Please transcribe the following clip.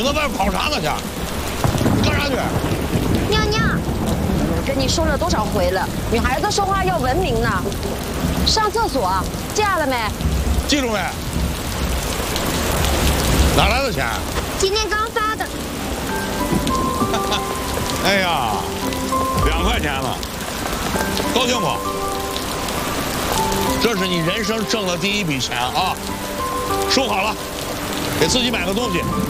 你搁外边跑啥呢去？你干啥去？ 娘娘，我跟你说了多少回了，女孩子说话要文明呢。上厕所，嫁了没？ 记住没？哪来的钱？ 今天刚发的。 哎呀，2块钱了，高兴不？这是你人生挣的第一笔钱啊！收好了，给自己买个东西。